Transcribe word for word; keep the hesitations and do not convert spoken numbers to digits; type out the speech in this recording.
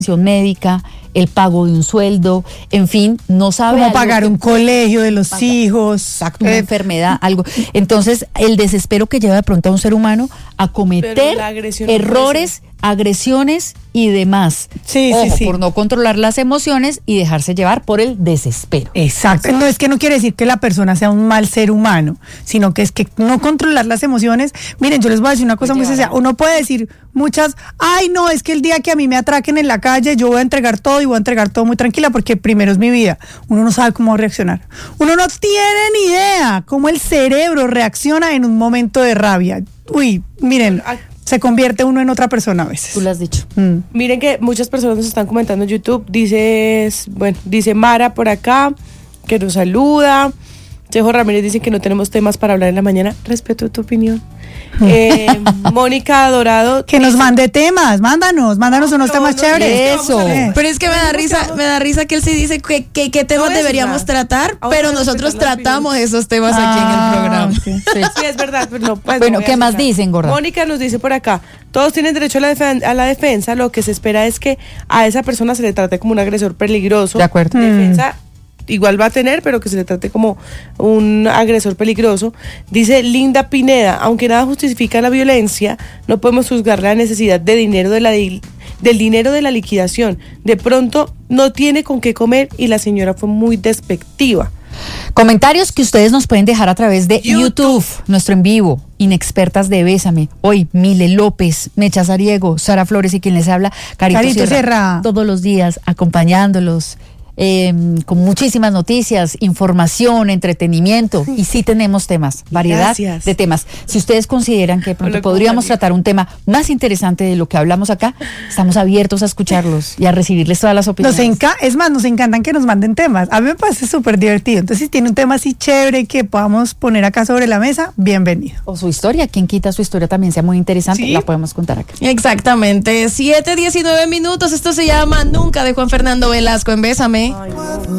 médica, el pago de un sueldo, en fin, no sabe cómo pagar un colegio de los paga, hijos, exacto, una eh, enfermedad, algo. Entonces, el desespero que lleva de pronto a un ser humano a cometer errores, agresiones y demás. Sí, Ojo, sí, sí. por no controlar las emociones y dejarse llevar por el desespero. Exacto. No es que no quiere decir que la persona sea un mal ser humano, sino que es que no controlar las emociones. Miren, yo les voy a decir una cosa muy sencilla. Uno puede decir muchas, ay, no, es que el día que a mí me atraquen en la calle, yo voy a entregar todo y voy a entregar todo muy tranquila porque primero es mi vida. Uno no sabe cómo reaccionar. Uno no tiene ni idea cómo el cerebro reacciona en un momento de rabia. Uy, miren, se convierte uno en otra persona a veces. Tú lo has dicho. Mm. Miren que muchas personas nos están comentando en YouTube. Dices, bueno, dice Mara por acá, que nos saluda. Chejo Ramírez dice que no tenemos temas para hablar en la mañana. Respeto tu opinión. Eh, Mónica Dorado que dice, nos mande temas, mándanos, mándanos no, unos no, temas no, chéveres. Eso. Pero es que me da risa, me da risa que él sí dice que, que, que temas no deberíamos verdad. tratar, Ahora pero nosotros tratamos esos temas ah, aquí en el programa. Okay. Sí, sí, es verdad, pero no, pues, bueno, no ¿qué más dicen, gorda? Mónica nos dice por acá, todos tienen derecho a la, defen- a la defensa, lo que se espera es que a esa persona se le trate como un agresor peligroso. De acuerdo. Defensa mm. igual va a tener, pero que se le trate como un agresor peligroso. Dice Linda Pineda, aunque nada justifica la violencia, no podemos juzgar la necesidad de dinero de la del dinero de la liquidación. De pronto no tiene con qué comer y la señora fue muy despectiva. Comentarios que ustedes nos pueden dejar a través de YouTube, YouTube nuestro en vivo, Inexpertas de Bésame. Hoy, Mile López, Mecha Sariego, Sara Flores y quien les habla, Carito, Carito Sierra, Sierra. Todos los días acompañándolos. Eh, con muchísimas noticias, información, entretenimiento, y sí tenemos temas, variedad Gracias. de temas. Si ustedes consideran que de pronto podríamos tratar un tema más interesante de lo que hablamos acá, estamos abiertos a escucharlos y a recibirles todas las opiniones. Nos enca- es más, nos encantan que nos manden temas. A mí me parece súper divertido. Entonces, si tiene un tema así chévere que podamos poner acá sobre la mesa, bienvenido. O su historia, quien quita su historia también sea muy interesante, ¿sí? La podemos contar acá. Exactamente. siete diecinueve minutos. Esto se llama Nunca, de Juan Fernando Velasco en Bésame. Ay, no.